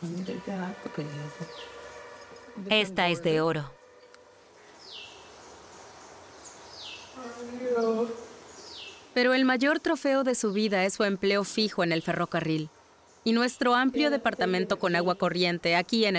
Esta es de oro. Pero el mayor trofeo de su vida es su empleo fijo en el ferrocarril y nuestro amplio departamento con agua corriente aquí en